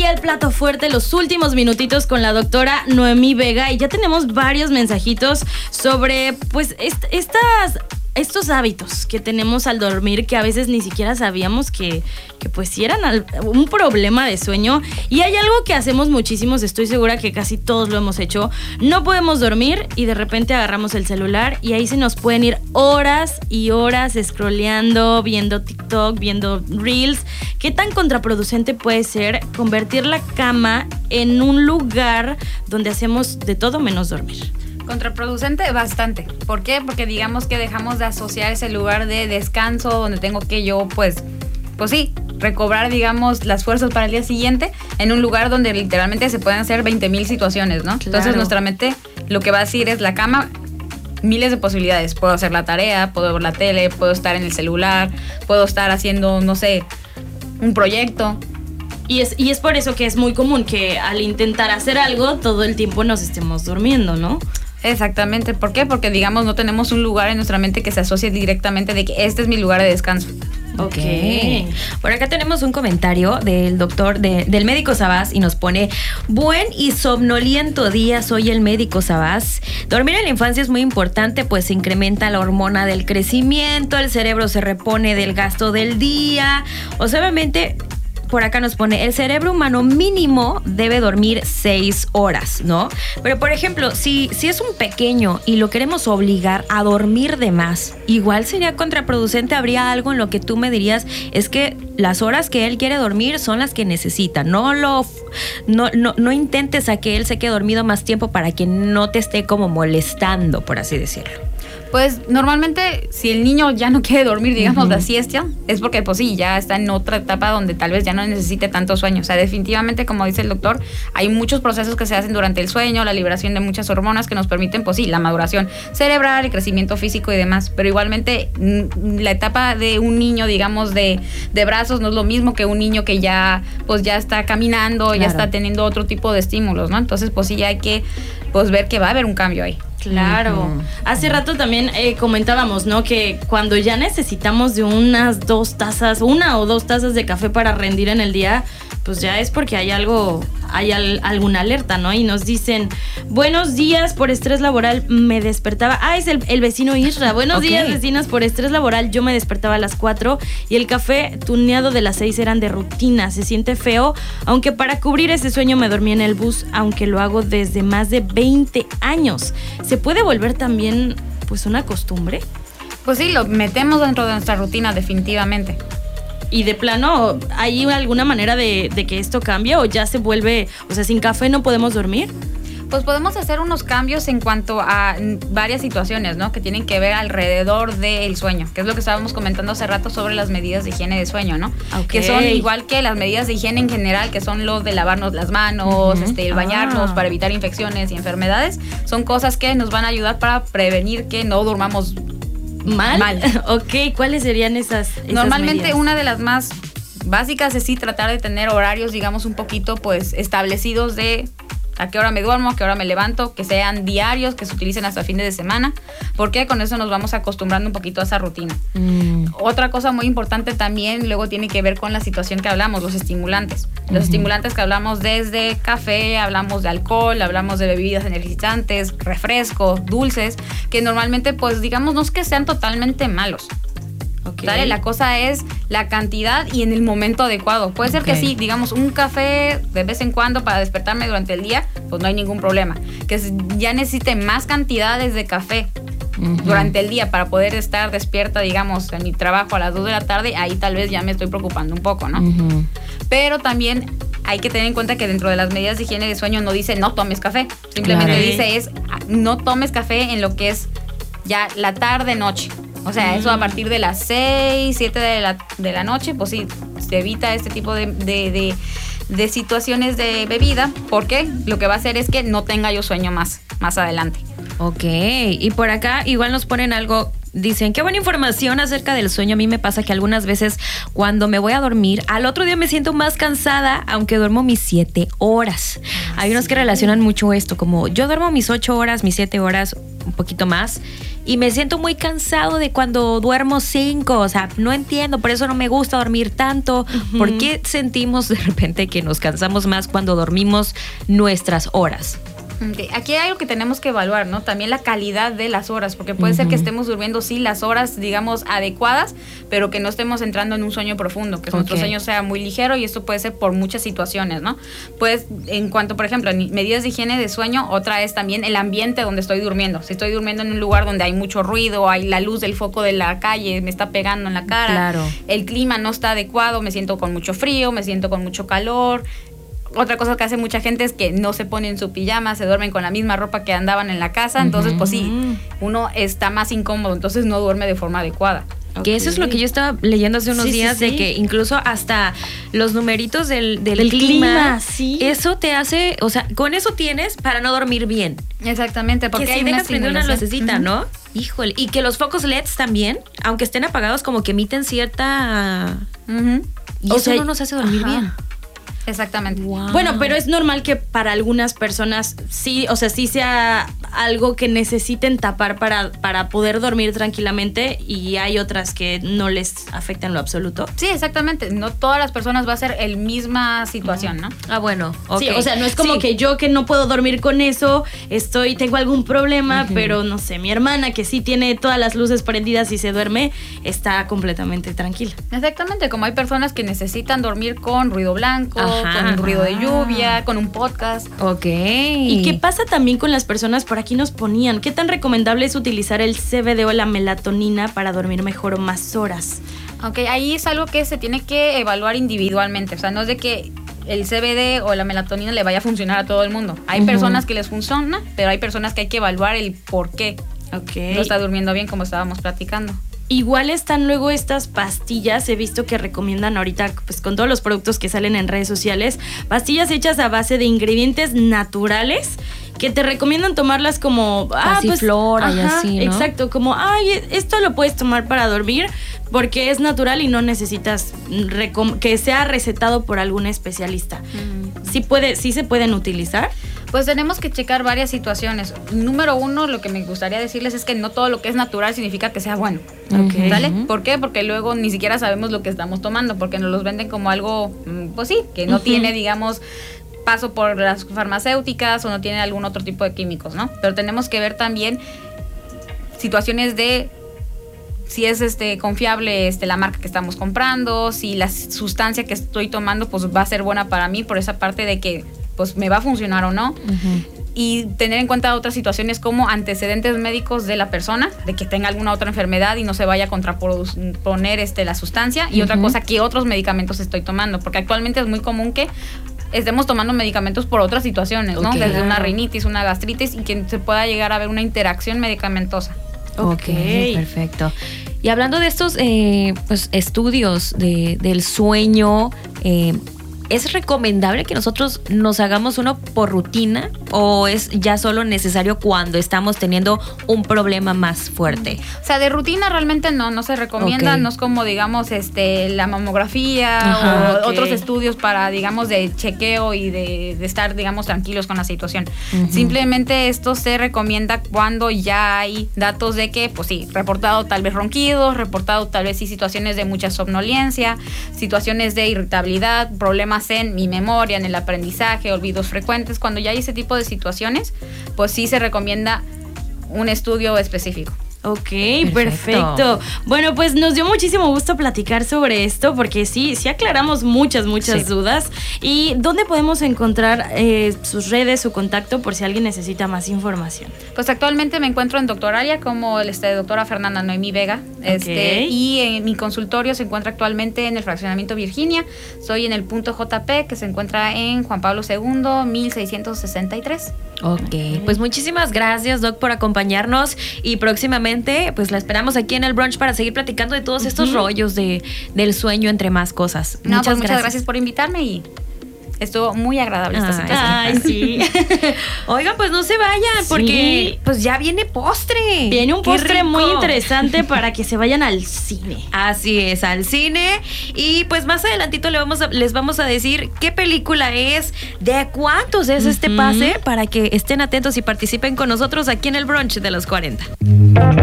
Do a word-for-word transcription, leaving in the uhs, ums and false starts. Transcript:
el plato fuerte, los últimos minutitos con la doctora Noemí Vega, y ya tenemos varios mensajitos sobre pues est- estas... estos hábitos que tenemos al dormir que a veces ni siquiera sabíamos que, que pues sí eran un problema de sueño. Y hay algo que hacemos muchísimos, estoy segura que casi todos lo hemos hecho. No podemos dormir y de repente agarramos el celular y ahí se nos pueden ir horas y horas scrolleando, viendo TikTok, viendo Reels. ¿Qué tan contraproducente puede ser convertir la cama en un lugar donde hacemos de todo menos dormir? Contraproducente bastante. ¿Por qué? Porque digamos que dejamos de asociar ese lugar de descanso donde tengo que yo, pues, pues sí, recobrar, digamos, las fuerzas para el día siguiente en un lugar donde literalmente se pueden hacer veinte mil situaciones, ¿no? Claro. Entonces nuestra mente lo que va a decir es la cama, miles de posibilidades. Puedo hacer la tarea, puedo ver la tele, puedo estar en el celular, puedo estar haciendo, no sé, un proyecto. Y es, y es por eso que es muy común que al intentar hacer algo todo el tiempo nos estemos durmiendo, ¿no? Exactamente. ¿Por qué? Porque, digamos, no tenemos un lugar en nuestra mente que se asocie directamente de que este es mi lugar de descanso. Ok. Por acá tenemos un comentario del doctor, de, del médico Sabás, y nos pone: buen y somnoliento día, soy el médico Sabás. Dormir en la infancia es muy importante, pues se incrementa la hormona del crecimiento, el cerebro se repone del gasto del día. O sea, obviamente... Por acá nos pone, el cerebro humano mínimo debe dormir seis horas, ¿no? Pero, por ejemplo, si, si es un pequeño y lo queremos obligar a dormir de más, igual sería contraproducente. Habría algo en lo que tú me dirías, es que las horas que él quiere dormir son las que necesita. No lo, no, no, no intentes a que él se quede dormido más tiempo para que no te esté como molestando, por así decirlo. Pues normalmente si el niño ya no quiere dormir, digamos, uh-huh. la siesta, es porque pues sí, ya está en otra etapa donde tal vez ya no necesite tanto sueño. O sea, definitivamente, como dice el doctor, hay muchos procesos que se hacen durante el sueño, la liberación de muchas hormonas que nos permiten, pues sí, la maduración cerebral, el crecimiento físico y demás. Pero igualmente la etapa de un niño, digamos, de, de brazos no es lo mismo que un niño que ya pues ya está caminando, claro. ya está teniendo otro tipo de estímulos, ¿no? Entonces pues sí, ya hay que pues ver que va a haber un cambio ahí. Claro. Uh-huh. Hace rato también eh, comentábamos, ¿no? Que cuando ya necesitamos de unas dos tazas, una o dos tazas de café para rendir en el día, pues ya es porque hay algo, hay al, alguna alerta, ¿no? Y nos dicen, buenos días, por estrés laboral me despertaba. Ah, es el, el vecino Isra. Buenos okay. días, vecinos, por estrés laboral yo me despertaba a las cuatro y el café tuneado de las seis eran de rutina. Se siente feo, aunque para cubrir ese sueño me dormí en el bus, aunque lo hago desde más de veinte años. ¿Se puede volver también pues una costumbre? Pues sí, lo metemos dentro de nuestra rutina definitivamente. Y de plano, ¿hay alguna manera de, de que esto cambie o ya se vuelve, o sea, sin café no podemos dormir? Pues podemos hacer unos cambios en cuanto a varias situaciones, ¿no? Que tienen que ver alrededor del sueño, que es lo que estábamos comentando hace rato sobre las medidas de higiene de sueño, ¿no? Okay. Que son igual que las medidas de higiene en general, que son los de lavarnos las manos, uh-huh. este, el bañarnos ah. para evitar infecciones y enfermedades. Son cosas que nos van a ayudar para prevenir que no durmamos mal. mal. Ok, ¿cuáles serían esas, esas Normalmente medidas? Una de las más básicas es sí tratar de tener horarios, digamos, un poquito pues establecidos de a qué hora me duermo, a qué hora me levanto, que sean diarios, que se utilicen hasta fines de semana, porque con eso nos vamos acostumbrando un poquito a esa rutina. Mm. Otra cosa muy importante también luego tiene que ver con la situación que hablamos, los estimulantes. Los uh-huh. estimulantes que hablamos desde café, hablamos de alcohol, hablamos de bebidas energizantes, refrescos, dulces, que normalmente pues digamos no es que sean totalmente malos. Okay. ¿Vale? La cosa es la cantidad y en el momento adecuado. Puede ser okay. que sí, digamos, un café de vez en cuando para despertarme durante el día, pues no hay ningún problema. Que ya necesite más cantidades de café uh-huh. durante el día para poder estar despierta, digamos, en mi trabajo a las dos de la tarde, ahí tal vez ya me estoy preocupando un poco, ¿no? Uh-huh. Pero también hay que tener en cuenta que dentro de las medidas de higiene de sueño no dice no tomes café. Simplemente claro. dice es no tomes café en lo que es ya la tarde-noche. O sea, eso a partir de las seis, siete de la, de la noche, pues sí, se evita este tipo de, de, de, de situaciones de bebida, porque lo que va a hacer es que no tenga yo sueño más, más adelante. Ok, y por acá igual nos ponen algo, dicen, qué buena información acerca del sueño. A mí me pasa que algunas veces cuando me voy a dormir, al otro día me siento más cansada, aunque duermo mis siete horas. Ah, Hay unos sí. que relacionan mucho esto, como yo duermo mis ocho horas, mis siete horas, un poquito más, y me siento muy cansado de cuando duermo cinco, o sea, no entiendo, por eso no me gusta dormir tanto. Uh-huh. ¿Por qué sentimos de repente que nos cansamos más cuando dormimos nuestras horas? Okay. Aquí hay algo que tenemos que evaluar, ¿no? También la calidad de las horas, porque puede uh-huh. ser que estemos durmiendo, sí, las horas, digamos, adecuadas, pero que no estemos entrando en un sueño profundo, que okay. nuestro sueño sea muy ligero, y esto puede ser por muchas situaciones, ¿no? Pues, en cuanto, por ejemplo, en medidas de higiene de sueño, otra es también el ambiente donde estoy durmiendo. Si estoy durmiendo en un lugar donde hay mucho ruido, hay la luz del foco de la calle, me está pegando en la cara, claro. el clima no está adecuado, me siento con mucho frío, me siento con mucho calor. Otra cosa que hace mucha gente es que no se ponen su pijama, se duermen con la misma ropa que andaban en la casa, entonces pues sí, uno está más incómodo, entonces no duerme de forma adecuada. Que okay. eso es lo que yo estaba leyendo hace unos sí, días, sí, sí. de que incluso hasta los numeritos del, del, del clima, clima sí. eso te hace, o sea, con eso tienes para no dormir bien. Exactamente, porque que hay si dejas prender una lucecita, uh-huh. ¿no? Híjole, y que los focos L E Ds también, aunque estén apagados, como que emiten cierta... Uh-huh. Y o eso sea, no nos hace dormir ajá. bien. Exactamente. Wow. Bueno, pero es normal que para algunas personas sí, o sea, sí sea algo que necesiten tapar para, para poder dormir tranquilamente, y hay otras que no les afecta en lo absoluto. Sí, exactamente. No todas las personas va a ser el misma situación, ¿no? Ah, bueno. Okay. Sí, o sea, no es como sí. que yo que no puedo dormir con eso, estoy, tengo algún problema, uh-huh. pero no sé, mi hermana que sí tiene todas las luces prendidas y se duerme, está completamente tranquila. Exactamente, como hay personas que necesitan dormir con ruido blanco, ajá, con un ruido de lluvia, con un podcast. Ok. ¿Y qué pasa también con las personas? Por aquí nos ponían, ¿qué tan recomendable es utilizar el C B D o la melatonina para dormir mejor o más horas? Ok, ahí es algo que se tiene que evaluar individualmente. O sea, no es de que el C B D o la melatonina le vaya a funcionar a todo el mundo. Hay uh-huh. personas que les funciona, pero hay personas que hay que evaluar el por qué okay. no está durmiendo bien, como estábamos platicando. Igual están luego estas pastillas, he visto que recomiendan ahorita, pues con todos los productos que salen en redes sociales, pastillas hechas a base de ingredientes naturales que te recomiendan tomarlas como ah, pues, flora y así, ¿no? Exacto, como ay, esto lo puedes tomar para dormir porque es natural y no necesitas recom- que sea recetado por algún especialista. Mm. ¿Sí puede, sí se pueden utilizar? Pues tenemos que checar varias situaciones. Número uno, lo que me gustaría decirles es que no todo lo que es natural significa que sea bueno. Okay. ¿Vale? ¿Por qué? Porque luego ni siquiera sabemos lo que estamos tomando, porque nos los venden como algo, pues sí, que no uh-huh. tiene, digamos, paso por las farmacéuticas o no tiene algún otro tipo de químicos, ¿no? Pero tenemos que ver también situaciones de si es este confiable este la marca que estamos comprando, si la sustancia que estoy tomando pues va a ser buena para mí, por esa parte de que pues me va a funcionar o no. Uh-huh. Y tener en cuenta otras situaciones como antecedentes médicos de la persona, de que tenga alguna otra enfermedad y no se vaya a contraponer este, la sustancia. Y uh-huh. otra cosa, que otros medicamentos estoy tomando, porque actualmente es muy común que estemos tomando medicamentos por otras situaciones, ¿no? Okay. Desde una rinitis, una gastritis, y que se pueda llegar a ver una interacción medicamentosa. Ok, okay, perfecto. Y hablando de estos eh, pues, estudios de, del sueño, eh, ¿es recomendable que nosotros nos hagamos uno por rutina o es ya solo necesario cuando estamos teniendo un problema más fuerte? O sea, de rutina realmente no, no se recomienda, okay. no es como, digamos, este la mamografía Ajá, o okay. otros estudios para, digamos, de chequeo y de, de estar, digamos, tranquilos con la situación. Uh-huh. Simplemente esto se recomienda cuando ya hay datos de que, pues sí, reportado tal vez ronquidos, reportado tal vez sí situaciones de mucha somnolencia, situaciones de irritabilidad, problemas en mi memoria, en el aprendizaje, olvidos frecuentes. Cuando ya hay ese tipo de situaciones, pues sí se recomienda un estudio específico. Ok, perfecto. perfecto. Bueno, pues nos dio muchísimo gusto platicar sobre esto porque sí, sí aclaramos muchas, muchas sí. dudas. ¿Y dónde podemos encontrar eh, sus redes, su contacto por si alguien necesita más información? Pues actualmente me encuentro en Doctoralia como este, doctora Fernanda Noemí Vega. Okay. Este, y en mi consultorio se encuentra actualmente en el Fraccionamiento Virginia. Soy en el punto J P que se encuentra en Juan Pablo segundo, mil seiscientos sesenta y tres. Ok, pues muchísimas gracias, Doc, por acompañarnos y próximamente pues la esperamos aquí en el brunch para seguir platicando de todos estos uh-huh. rollos de, del sueño, entre más cosas. No, muchas, pues muchas gracias. gracias por invitarme y estuvo muy agradable esta ay, situación. Ay, sí. Oigan, pues no se vayan, sí. porque pues ya viene postre. Viene un postre muy interesante para que se vayan al cine. Así es, al cine. Y pues más adelantito le vamos a, les vamos a decir qué película es, de cuántos es uh-huh. este pase, para que estén atentos y participen con nosotros aquí en el brunch de los cuarenta.